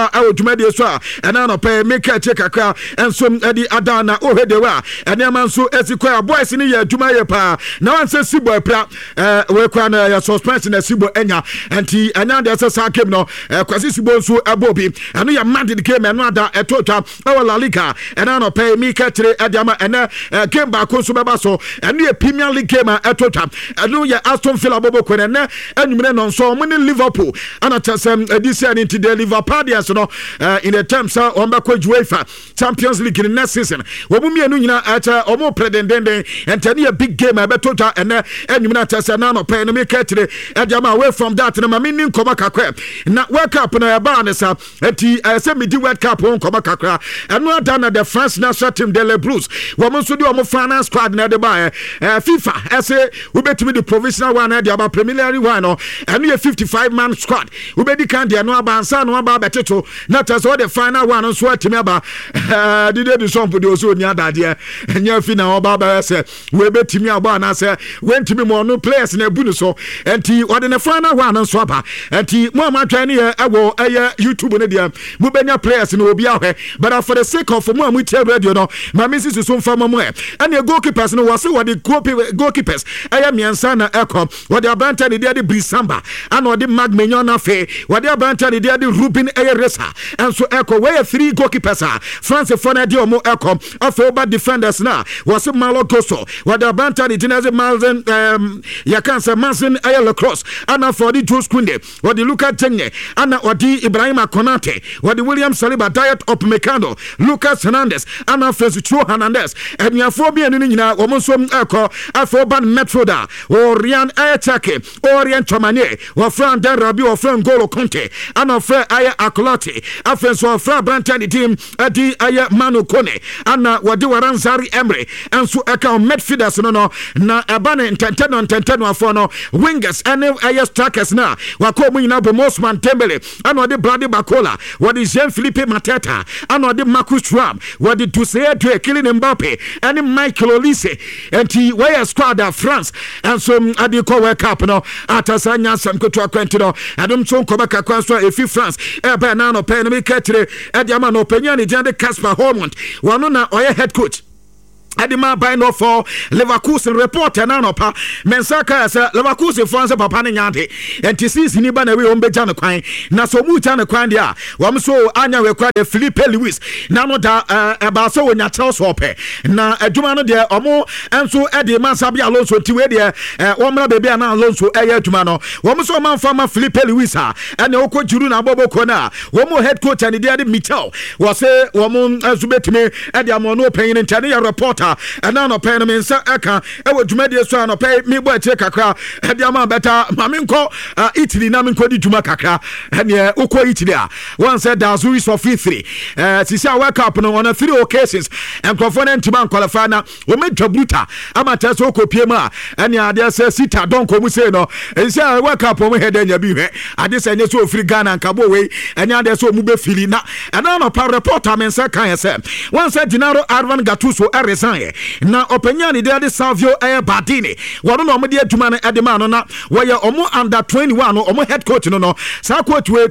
kakra awo dwumade so a ɛna no pɛ make a kakra enso edi adana ohedewa enema nso esikwa boys ni ya adwuma ye pa na wanse sibo pra we kwa na ya suspense na sibo enya anti anya de sesa kem no kwasi sibo nso abobi eno ya manded game eno ada etotwa awo La Liga ena no pɛ make tire adiama ena game ba ko so beba so eno ye Premier League game etotwa eno ya Aston Villa bobo ko na enwumene no nso mo ni Liverpool ana tasem edisi ani ti de Liverpool so no in the terms on back UEFA Champions League in next season wobumienu nyina acha omo predendende entani a big game abetota ene enwumena tasem na no pɛ no make tire adiama away from that na mami nin koma kakra na World Cup na ya ba ne sa enti se midi World Cup on koma kakra eno ada na the France national team de Le Blues womo so de omo finance squad na de ba FIFA ese ubetimi the provisional one na de aba preliminary one no eno ye 55 man squad ubedi kan de no aba ansa no aba beteto na taso the final one so atimi aba dide di sompo de oso ni adade enya fi na oba ba se we betimi aba na se wentimi mo no players na bu no so enti ode the final one so aba enti mo ma twan ne ewo eye YouTube ne dia mo benya players no obi ahwe but for the sake of mo amutia radio no ma mesi so mfa mo and the goalkeepers no was what the goalkeepers eye miensa na ekom what the abanta ne dia de Brisamba and what the Magmenyon na fe what the abanta ne dia de Ruben eye Resa and so eko we 3 goalkeepers France for na dia omo ekom of over defenders na was Malo Goso what the abanta ne Dinaze Malzen yakansa Manson eye Lacrosse and for the Jules Kunde what the Luka Tenye and what the Ibrahima Konate what the William Saliba Diet of Mecano Lucas Hernandez and Francisco Hernandez and Yafobia Nina Womonsom Eko Afoban Metroda or Rian Ayatake or Rian Chomane or Fran Dan Rabi or Fran Golo Conte and of Fred Aya Akolati Afenso of Fran Brantani team Adi Aya Manu Kone and what do Waranzari Emre and so Eka midfielders no na Abane Tenteno Fono wingers and Aya strikers na Wakomu na Bomosman Tembele and what the Bloody Bacola what is Jean Philippe Mateta and what the Marcus Thuram what the Toussaint killing Mbappe and Michael Olise and he where squad of France and so adiko World Cup no atasanya sam koto akwentino adom so nkobaka kwanso efi France ebe na no pen me ketire ediama no penya ne jande Casper Hormond wano na oye head coach Adima by no for Leverkusen reporter na no pa mensaka asa Leverkusen France papa ne nyante enti ni ba na we ombeja no kwan na so mu cha no kwan dia wam so anya we kwa de Philippe Lewis na no da eba so wonya tel so pe na adwuma no de omo enso e de Mansabi Alonso ti we de womra bebe na Alonso eye adwuma no wam so man fama Philippe Lewis a ene okojuru na boboko na wom head coach and de Michel was say wom enso betime e de amono open in tane ya reporter and now no pay no mensa aka e wo dwumade so no pay me bo atie kakra e dia ma beta ma menko Italy na menko di dwuma kakra ene ukọ Italy a one said that Zurich of 3 sisi World Cup no on 3 occasions and component man qualify na wo medwa bruta amata so kopie ma ene ade se sita don ko mu say no sisi World Cup mo head anya bi hwe ade se nya so ofiri Ghana nkabo we ene ade so mu be fili na and now no pa reporter mensa kan say one said Gennaro Arvan Gattuso resign na opanyani de Salvio Badini wano no omde adwuma no edema no na waya omo under 21 no omo head coach no sa coach we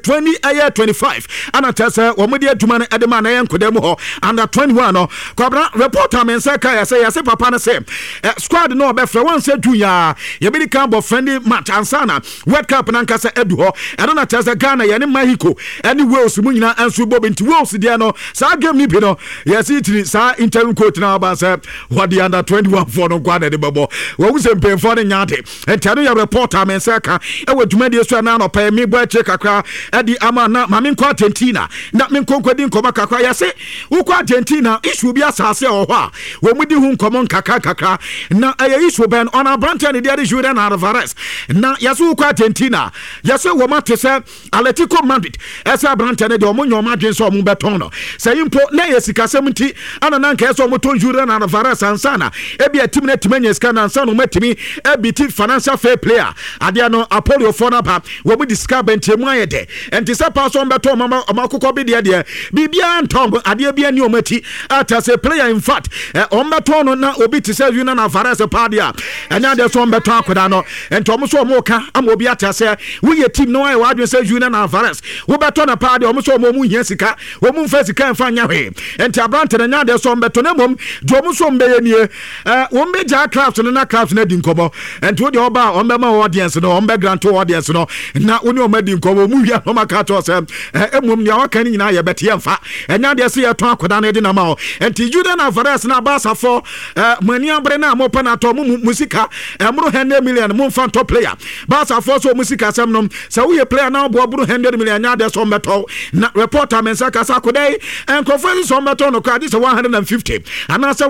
25 ana tese omde adwuma no edema na yenkodam ho under 21 no kwabra reporter men say kai say papa na say squad no be frɛ wan say dunya ye be kan bo friendly match ansana World Cup na nkasa edu ho eno na tese Ghana ye ne Mexico ene Wales mu nyina anso bobe nti Wales de no sa game ni bi no yes it sa interim coach na ba say what the under 21 for no kwade de babo wo wu sempe for ne nyate entano ya reporter men seka e wo dwumade so na no pa mi bo ache kakra e di ama na ma men kwa Argentina na men konkwadi nkoma kakra ya se wo kwa Argentina issue bi asase o ho a wo mudi hu nkomo kakra na e issue ben on Abrante ne de Julian Alvarez na ya so kwa Argentina ya se wo mate se Atletico Madrid esa Abrante ne de o mo nyoma dwen so o mo beton no se impo na ye sika 70 ana na nka so o mo ton Julian Alvarez ansana ebi a team na timanya ska na ansana matimi ebi ti financial fair player ade no Apollo for na ba we mu discuss bentemu ayede enti se pass on beto amakokọ bi de bibia ntom ade bia ni omati as a player in fact on beto no na obi ti se Julian Alvarez padia enya de so on beto akoda no enti omo so omo ka am obi atase we ye team no ay wadwe se Julian Alvarez wo beto na padia omo so omo mu hia sika wo mu mfa sika mfa nya hwe enti abrante na nya de so on beto na mom do omo so mbeye nie wo mbeja craft no na craft na di nkobo enti wo de oba on be ma audience no on be grant audience no na woni o ma di nkobo mu hia no maka to se emom nya waka ni nyina ye bete mfa enya de se ye ton akoda na de na ma o enti Julian Alvarez na basa for mani abre na mo pa na to musika emro 100 million mo fan top player basa for so musika sem no se wo ye player na obo buru 100 million nya de so meto na reporter mensa kasa kodai en conference so meto no ka this 150 and say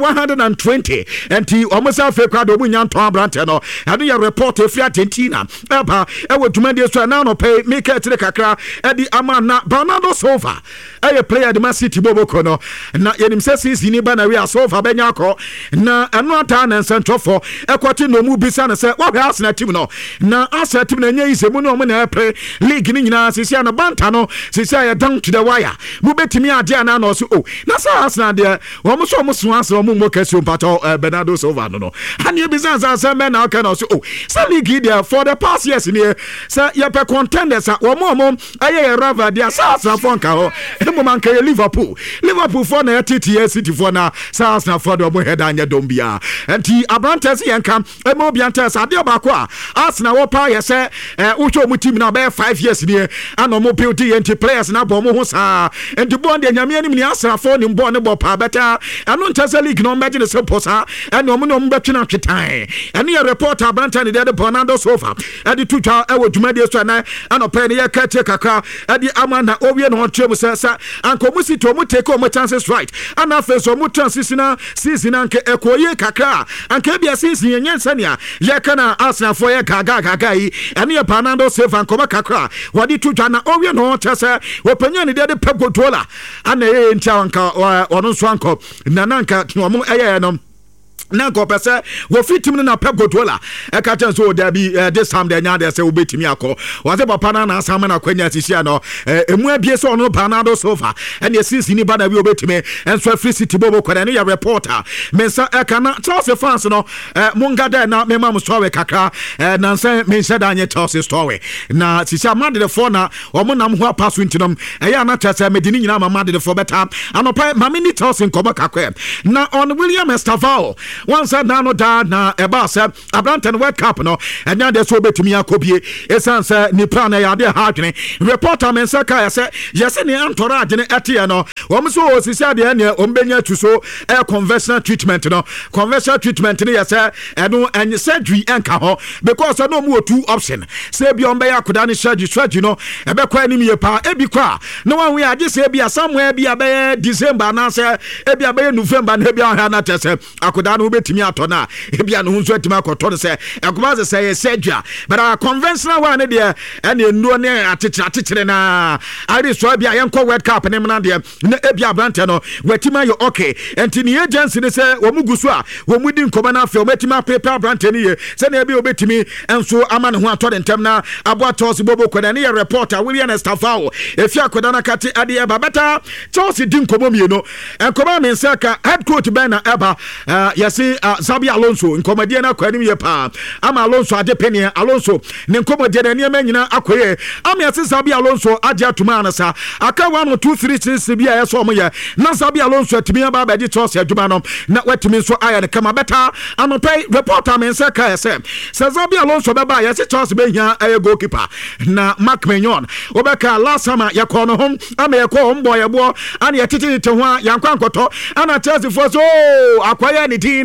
120 enti omosa fe kwa do mu nya ton abrante no ade ye report e fi Argentina eba e wo dwumade so na no pay make it kakra e di ama na Bernardo Silva e player de Man City boboko no na yenim se season ni ba na we Silva benya akọ na eno ata na nsentofo e kwoti no mu bisa na se wo hwe Arsenal team no na Arsenal team na nya ise mu no mo na pre league ni nyina sisia na banta no sisia ya down to the wire mu betimi ade na no so na sa Arsenal de wo mo so mo so Arsenal mo mo kasio pato Bernardo Silva no ani bisa sa me na aka no so sa league there for the past years ni sa ye pe contenders wo mo aye rival there sa Arsenal for nka ho mo man ka Liverpool for na TTS City for na sa Arsenal for do mo head anya dombia enti abrantes yenka e mo biantes ade obako a Arsenal wo pa ye se ucho mu team na be 5 years ni ana mo build enti players na bo mo ho sa enti bo de nyame anim ni Arsenal for ni bo ne bo pa beta anu ntasa league no mbeje ne se posa ene mo no mbetwe na twetan ene ye reporter abrantes ni de Bernardo Silva edi tutwa e wo dwumade so na ana pa ne ye ka tie kakra edi amana owie no twem sa anko mu sito mu take o mu chances right ana face o mu transition season anke ekoye kakra anke bia season yenyensa nia ye kana Arsenal for ye gaga yi ene ye Bernardo Silva anko kakra wadi tutwa na owie no tese wo panya ne de Pep Guardiola ana ye ntia anka ono so anko nananka no mu eye no na go pese wo fitim na Pep Guardiola e ka chan so da bi this time de nya de se wo betimi akọ wa se papa na asam na kwanya sisia no emu abie so no Bernardo Silva and ye sisi ni ba na bi obetimi enso free city bobo kwada ne ya reporter mensa e ka na Chelsea fans no munga da na mema mo story kakra na nsa mensa da anye Chelsea story na sisia made the for na o mo nam ho apaso ntinom e ya na tese medini nyina ma made the for better anopa mamini Chelsea nkoba kakra na on William Estavao once na no da na eba se Abranten World Cup no enya de so betumi akobie esanse ni plan ya de ha adwene reporter mensa ka ya se yese ni antora adwene ete no wo so osisi ade ne ombenya tu so conventional treatment no conventional treatment ne yese eno enye surgery enka ho because no mu two option se bi ombe ya koda ne surgery no ebe kwa ni me pa ebi kwa no wan we age se bi somewhere bi abe December na se ebi abe November na ebi ha na tese akoda no betimi atona ebia no hunso atimi akoto se ekomaze se ye surgery but our conventional one dey ene enduo ne atechire na ari so bia yenko World Cup ne mna dey na ebia Abrante no watima yo okay enti ni agency ne se wo mugusu a wo mudi nkoba na afi o betima paper Abrante ne ye se na ebia obetimi enso ama ne ho ato de ntem na aboa Chelsea bobo koda ne ye reporter William Estafao efia koda na kate ade eba beta Chelsea din kobo mieno enkoba me nsaka head coach Ben na eba yesi Xabi Alonso nkomade na kwanim ye pa ama Alonso ade peni Alonso ne nkomade na niam nyina akoye ama yesi Xabi Alonso ade atuma na sa aka 1 2 3 6 bia yeso mo ye na Xabi Alonso atimi aba ba di Chelsea adwuma no na watimi so aya ne kama beta anopai reporter men say ka yesi Xabi Alonso beba yesi Chelsea be hia aye goalkeeper na Mark Menyon obeka last summer yakono hom ama yakọ mbo yebo ana yetete te ho yankwa nkoto ana Chelsea for so akwaya ne tin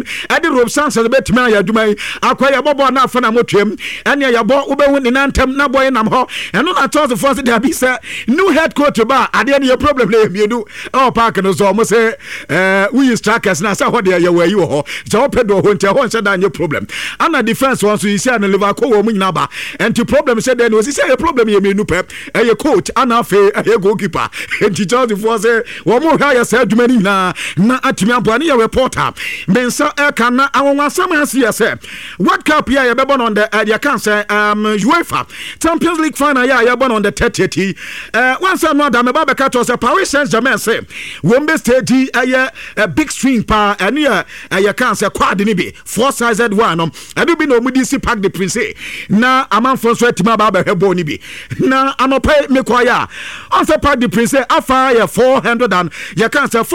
Spain ade Rob Sanchez betime ya adwuma akwa ya bobo na afa na motwem ene ya bo ubehu ne nantem na boy nam ho eno na toss force dey be say new head coach ba ade ne problem na emienu park no so mo say we strikers na say ho dey ya wayi ho so pedo ho ntia ho nse da nye problem ana defense one so you say na Liverpool wo mu nyina ba enti problem say dey no say a problem emienu pep e coach ana fe e goalkeeper enti toss force wo mo ha ya say adwuma ni na atimi abane ya reporter mensa kana awon asamasi ya say World Cup ya ya bebon on the ya can say UEFA Champions League final ya born on the 30th once no da me ba be ka to say Paris Saint-Germain say wombe stage a big string pa ene ya can say quad ni bi four-sided one no adu bi no mudi si Parc des Princes na amanfo so atima ba be hebo ni bi na anopai me kwa ya on say Parc des Princes afa ya 400 and ya can say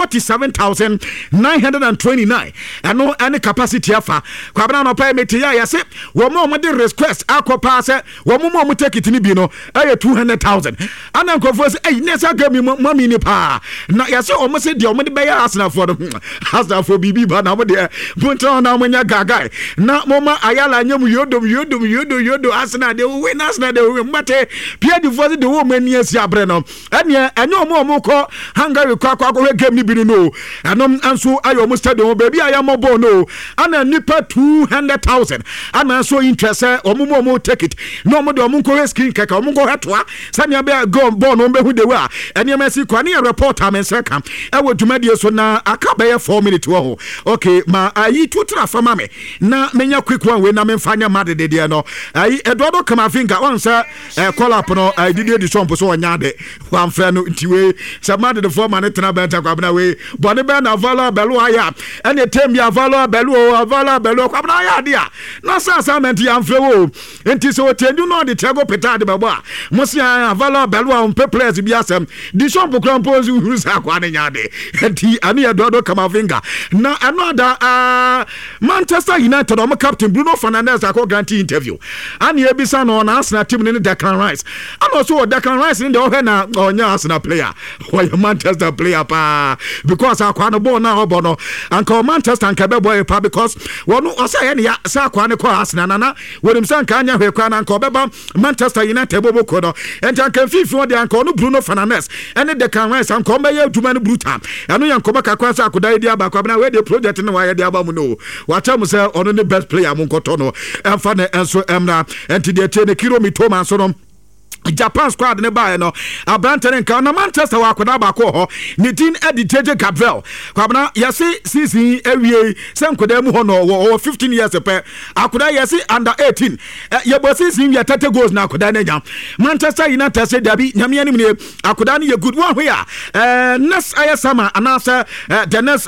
47,929 eno any capacity afa kwa bana anopai me tia ya say wo mo de request akopa say wo mo take it ni bi no 200,000 ana nkofo say nesa gami mami ni pa na ya say o mo say de o mo de be ya Arsenal for Arsenal for bibi ba na mo de bunta na mo nya gagai na mo ma ayala nyam yodo Arsenal de win Arsenal de win mate Pierre de Voice de wo mani asi abre no ene enyo mo ko Hungary kwa game ni bi no anom anso ayo mo stadium baby ayamo ball no ana nipa 200,000 ana so interest o mo take it no mo de o mo ko screen keka o mo ko hetoa sanya be go ball no be hu de wa ene mesi kwa ne reporter men seka e wo dwumadie so na aka be 4 minutes wo okay ma ayi tutra fama me na menya quick one we na me fanya mad de no ayi Eduardo Camavinga on say call up no Didier Deschamps so onya de wan fra no ntiwe say mad de former ne tena benta kwa bna we bone be na Vala Belu aya ene tem ya Vala Belu kwa bna ya dia na sa assignment ya mfre wo enti so tendu no de tego petade babo a mosia Vala Belu on players bi asem Deschamps krampozi urusa kwa ne nyade enti ani Eduardo Camavinga na another Manchester United on captain Bruno Fernandes akọ guarantee interview ani ebisa no na Arsenal team ni Declan Rice and also Declan Rice in the ohe na onya Arsenal player or Manchester player pa because akwa no ball na obono anka Manchester anka be boy pa because wonu osay ne ya sa akwa ne ko Arsenal na wonim san ka anya hwekwa na anka obeba Manchester United bobo ko no enti anka fifi won de anka no Bruno Fernandes ene Declan Rice anka o meya aduma no brutal eno yanko ba kakwa sa akoda dia ba kwa na we de project no wa ya dia ba mu no wacha mu say ono ne best player mu nkoto no emfa ne enso emna enti de tie ne kilomita man so no Japan squad ne bae no Abrantene nka na Manchester wa akoda ba ko ho ne din editeje Gabriel kwabna yesi season ewie se nkoda mu ho no wo 15 years pe akoda yesi under 18 ye bo season ya 30 goals na akoda na nya Manchester United say dabi nyame anim ne akoda ne ye good one here next ayesama anasa the next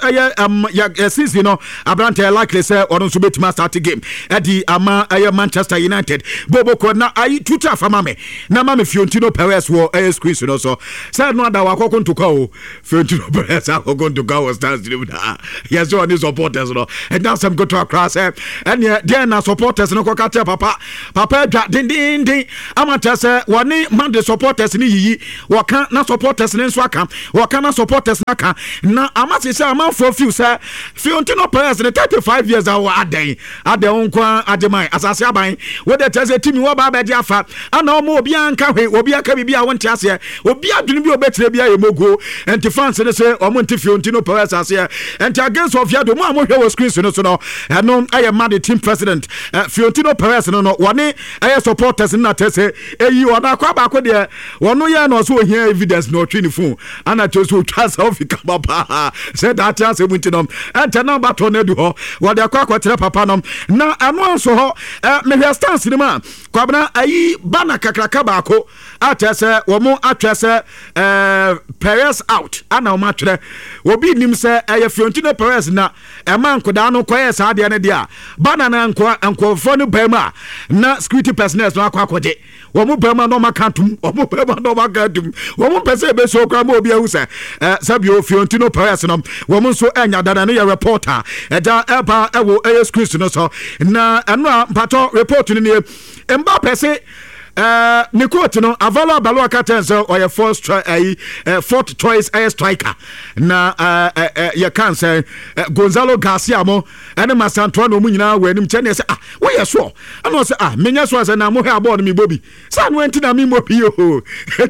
ya season no Abrantene likely say ono so betima start game edi ama Manchester United bobo ko na ayi tuta fama me na ma me Fiorentino Perez wo squeeze no so say no ada wakoko ntuka o Fiorentino Perez akoko ntuka o stars na yes one is supporters no and now some go to across and there na supporters no ko kache papa dwa din amata say woni man the supporters ni yiyi waka na supporters ni nso aka waka na supporters na aka na amata say man for few say Fiorentino Perez the 35 years awo aden nkwa ademai asase aban we the tese team wo ba be dia fa ana omo obi anka hwe obi aka bibia wonte ase obi adwene bi obetre bia yemogo enti fans ne say omo nti Fiorentino Perez ase enti against of yado mo amhwe wo screen so no so no eno aye mad team president Fiorentino Perez no woni aye supporters na tese eyi ona kwa ba ko de wono ye no so ohia evidence no twini phone ana to so twa selfie kama pa say that chance munti no enti na ba to na du ho wo de kwa kwatere papa no na ano so ho mehwe stance ni ma kwabna ayi bana kakraka baako atese wo mo atese Perez out ana o matwere obi nim se Fiorentino Perez na man koda no koye sa de ne dia bana na nkofo no bema na security personnel no akwakoje wo mo bema no makantum wo mo pese be so kra mo obi ahusa sabio Fiorentino Perez no wo mo so enya dada ne reporter da eba ewo screen no so na eno pato report ni Mbappe say Nikoti no Avala Balua Katenso or your fourth choice striker. Na you can say Gonzalo Garcia mo and Masantuano Munina when him Chenya say where you saw. And was Minya was and I'm more about me Bobby. San went to me Mopio.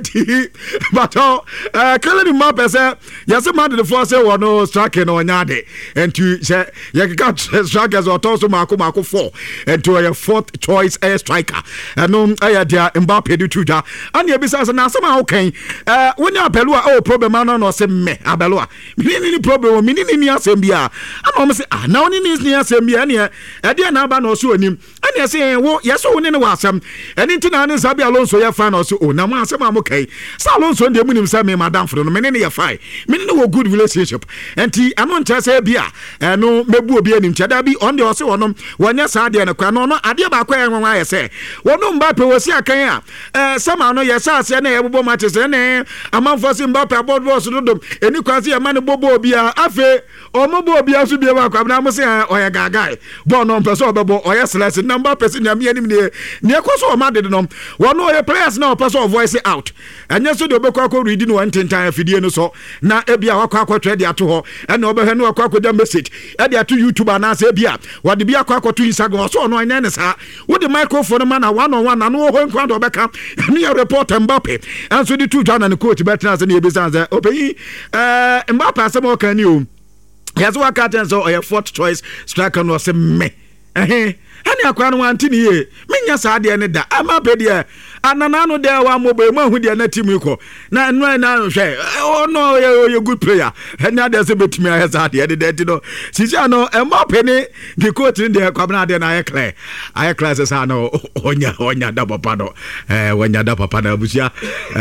But killing him up as yes, a man the first say no striking or Nade and to say you got strikers or Toso Marco 4 and to your fourth choice striker. And no Mbappe do tuta and you besides na some okay when you Abelua problem no say me Abelua me problem me ni asembia and say now ni asembia ne e de na ba no so anim and you say wo yes wo ni wasam and nti na Sabi Alonso ya fan no so na mo asem amokai sa Alonso de munim say me madam for no me ne ya fine me ne wo good relationship enti ano ncha say bia no mebu obi anim chada bi on de o say wonom wonya sa de na kwa no ade ba kwa enwa ya say wonom Mbappe wo si akan sama no yes ase na yebobo Manchester ne amanfo si Mbappe aboard boss no dom eni kwase ya mane bobo obia afe omobo obia so bia kwa na mo se oya gagai bo no person obebo oya select number person na me anim ne ekoso o ma de no wono oya players na person voice out anya so de obekwa ko read no antentan afidie no so na ebia wakwa akwa de ato ho na obehwe no akwa da message e de ato YouTube na ase bia wode bia akwa to Instagram so no anya ne sa wo de microphone man na one on one na no ho nkwa do beka ne ya report Mbappe and so the two John and the coach better as any business obeyi Mbappe asem o kan ni o yes what captain so your fourth choice striker no say me ani akwa no wanti ni ye menya sa de ne da Mbappe de anana no de wa mobe ma hu de na team ko na no na hwe oh no you good player any other say betimi a sa de de no sisi ano Mbappe ni the coach de kwabna de na aye clear say no onya da papa no onya da papa na busia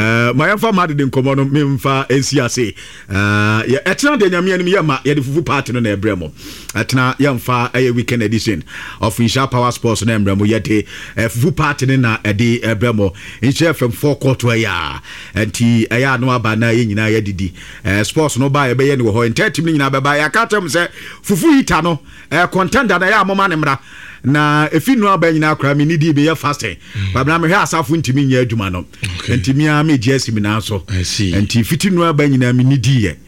my fa mad de nkomo no memfa ensiase ya etena de nyame anim ye ma ye de fufu party no na ebremo etena ye mfa aye weekend edition of Insha Power Sports na embremo ye de fufu party na de ebremo Insha from 4 quarter ya enti aya no aba na ye nyina ye didi sports no ba ye be ye ne ho entertainment nyina be ba ya katem se fufu hita no contender na ya amoma ne mra na efinu aba nyina akra me nidi be ye fasting babna me hwe asafo ntimi nya adwuma no ntimi a me jesi mi na so enti fitinu aba nyina me nidi ye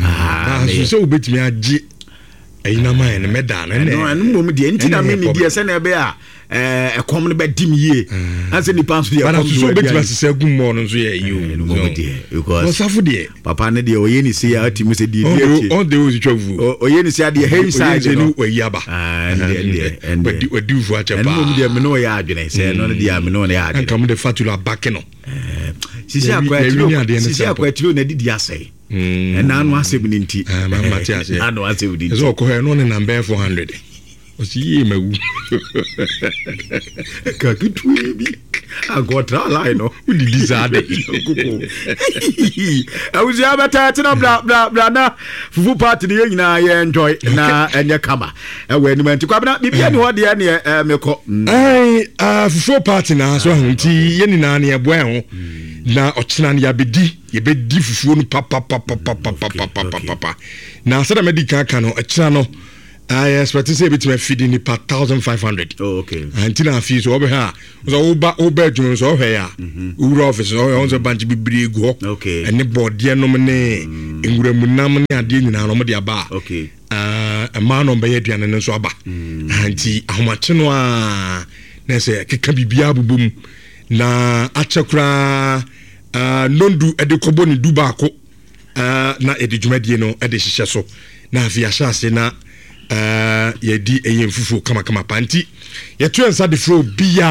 so obetimi agi ayina man ne meda na ne no mom de enti na me nidi se na be a ekom no be dim ye ase ni panso de ekom so betimi se gummo no so ye you no mom de because osafo de papa ne de oye ni se ya atimi se di di on de o twavu oye ni se de hey side no oyaba and we do for acha ba mom de me no ya adwene se no de ya me no ya adwene kam de fatula back no sisi akwa tiro na didi asai na anu asem ni nti mama ase anu asem di so ko he no ne number 400 osi mawu ka kitu bi agotra line no udi dizade kuko awuzi abata tina bla na fufu party ni nyina ye enjoy na enye kama ewe ni menti kwabna bibia ni ho de ne meko fufu party na so nti ye ni na ne eboa ho na ochina ne yabedi fufu no papa na sada medical kan no achina no I expect to say between feeding per 1,500. Oh, okay. Until I feel so over here. So over Jones over here. Ur office or on the bunch be big. Okay. And the board dear nominee in Guremunamani and Dean and Nomadia bar. Okay. A man on Bayadian and Swaba. Auntie, how much no say can be biabu boom na achakra non do at the Coboni Dubako na edijumediano at the Shishaso. Na Fiasha na yedi eyemfufu kama panti yetu ensa de fro bia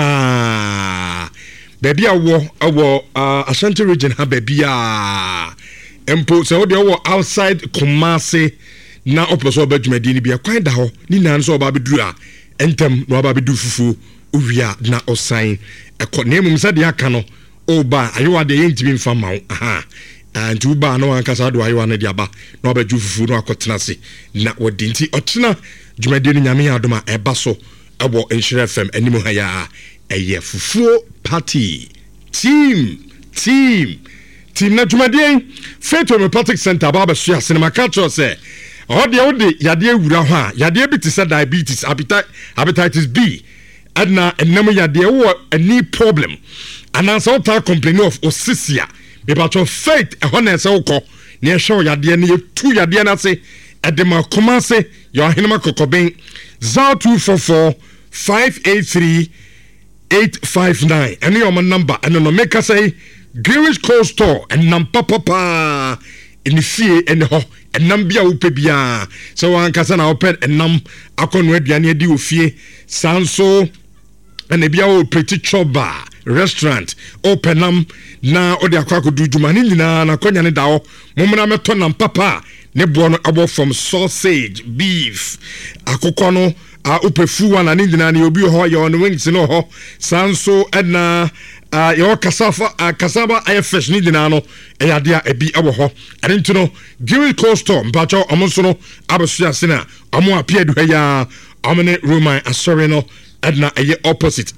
baby awo Ashanti region ha babia empo se wo de wo outside Kumasi na oploso badwumadi ni bia kwan da ho ni nan so ba beduru a entem no ba bedu fufu owia na osan ekonemum se de aka no oba ayewa de yentimi mfa ma aha and you ba no ankasa do ayewa na de aba na obaju fufu no akotena se na wodinti otena dwumadi ni nyame adoma eba so abo Insha FM animu ha ya eye fufu party team na dwumadi Faith Homeopathic Center baba so cinema culture say ode yade ewura ho a yade bi te say diabetes hepatitis B adna enam yade wo any problem anansa wota complain of osisia me ba cho faith e ho na ese wokọ na ehwe yade na yetu yade na se edema komase yo ahenema kokoben 0244 583 859 and your number and no make us say Greenwich Cold Store and nam papa in the fee and ho and nam bia upe bia so one kasa na open and nam akonwe aduane di ofie sanso and bia o pretty choba restaurant open nam na odi akwako du djuma ni nyina na konya ne dawo momna meto nam papa ne bo no abo from sausage beef akoko no upefu wana ni nyina ne obi ho ye on wings no ho sanso na your cassava air fresh ni nyina no eyade ebi abo ho ade nti no Greenwich Cold Store mpacho omonso no abesu ase na omo apia du ya omne Roman asori no adna eye opposite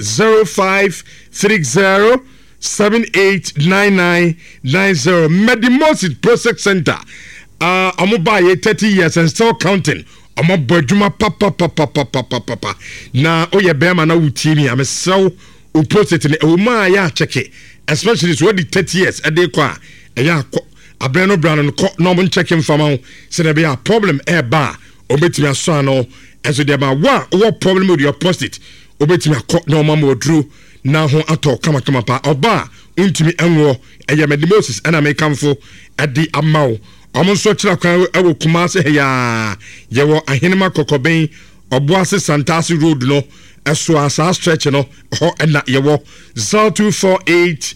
0530 789990 Medimosis Process Center omo buy 30 years and still counting omo badwuma papa na oye bema na wutimi amesaw o process ne o ma ya check especially so the 30 years ade kwa eya abrano brano ko no mo check mfama se na be a problem e ba obetimi aso ano enso de ba what problem with your prostate obetimi akọ na o ma mo dru na ho ato kama pa oba untimi enwo eya Medimosis ana me kamfo ade amaw omonso kira kwa ewo kumase ya yewo ahenema kokoben oboase santasi road no eso asa stretch no ho na yewo 0248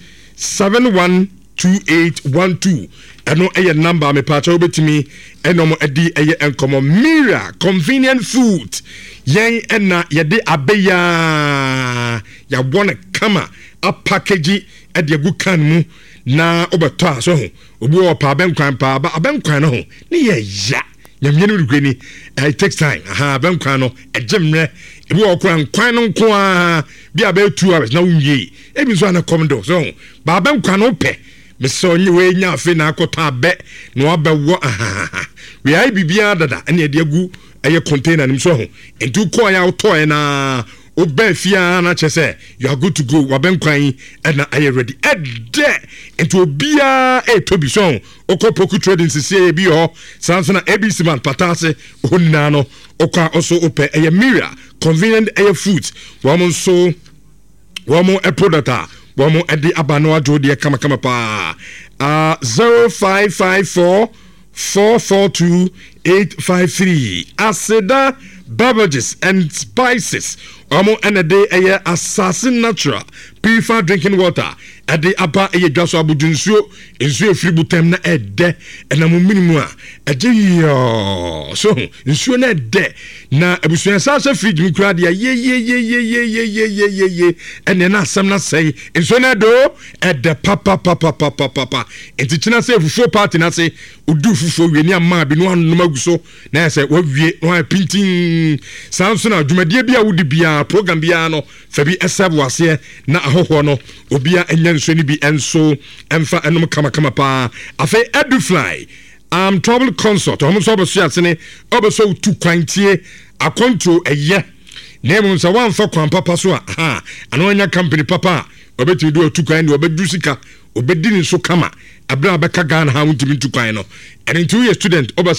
712812 eno eye number me pacha obetimi eno mo edi eye enkomo Mira convenient food yen ena yede abeya ya wona kama a package edi agu kan mu na obeto aso ho obi o pa abenkwan pa abenkwan no ho ne ye ya nyamye no rugani it takes time abenkwan no ejemre ebi o kwan no nko a bi aba 2 hours na wunye ebi so ana komdo so ba abenkwan no pe me so nyi we nya afi na akota abe no abewo we ai bibia dada ene ade agu eye container nim so ho entu ko ya auto na oba fia na chese you are good to go wabenkwan na are ready ede into obia tobi so okopoku trading sisi bi ho sansana ABC man patase honina no okwa also ope eye Mira convenient eye food wamo so wamo a product wamo edi abano adode kama pa 0554 442 853 Aseda beverages and spices omo enede eye assassin natural purified drinking water ade aba eye dwaso abudunsuo ensuo fributem na ede na mo minimu a ejeyo so nsuo na ede na abusuan sase fridge mu kura de ye ene na asem na sei nsuo na do ede papa enti china se fufuo party na se odu fufuo wi ni ama bi no anum aguso na se wawie no pintin sanso na dwumadie bia wudi bia program bia no fa bi esabu ase na ahoho no obia enya nso ni bi enso emfa enom kama pa afa Edufly trouble consult omo so beso asene obeso tu kwantie akonto eye na emu nsa wan fa kwan papa so ano anya company papa obeti do tu kwan ni obedu sika obedi ni so kama abra abeka Ghana ha wuntimi tu kwan no and 2 year student